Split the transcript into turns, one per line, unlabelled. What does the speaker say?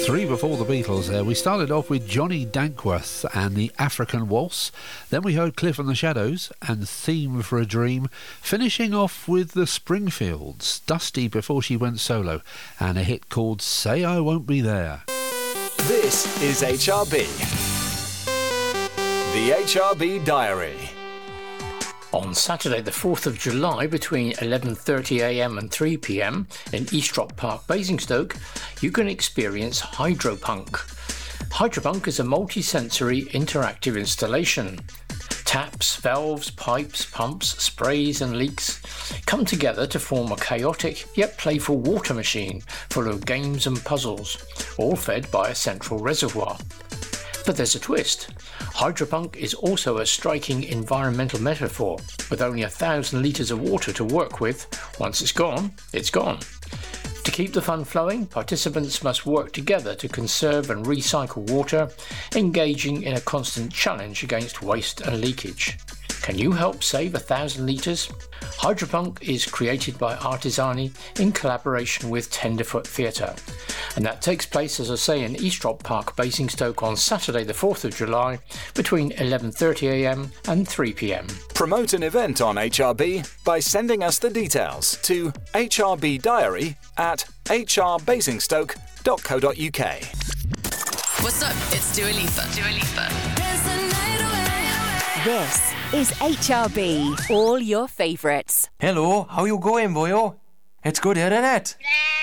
Three before the Beatles there. We started off with Johnny Dankworth and the African Waltz. Then we heard Cliff and the Shadows and Theme for a Dream. Finishing off with the Springfields, Dusty Before She Went Solo, and a hit called Say I Won't Be There.
This is HRB. The HRB Diary.
On Saturday the 4th of July between 11:30am and 3pm in Eastrop Park, Basingstoke, you can experience Hydropunk. Hydropunk is a multi-sensory interactive installation. Taps, valves, pipes, pumps, sprays and leaks come together to form a chaotic yet playful water machine full of games and puzzles, all fed by a central reservoir. But there's a twist. Hydropunk is also a striking environmental metaphor, with only 1,000 litres of water to work with. Once it's gone, it's gone. To keep the fun flowing, participants must work together to conserve and recycle water, engaging in a constant challenge against waste and leakage. Can you help save 1,000 litres? Hydropunk is created by Artisani in collaboration with Tenderfoot Theatre, and that takes place, as I say, in Eastrop Park, Basingstoke on Saturday the 4th of July between 11:30am and 3pm.
Promote an event on HRB by sending us the details to hrbdiary@hrbasingstoke.co.uk.
What's up? It's Dua Lipa.
This is HRB, all your favourites.
Hello, how you going, boyo? It's good, isn't it?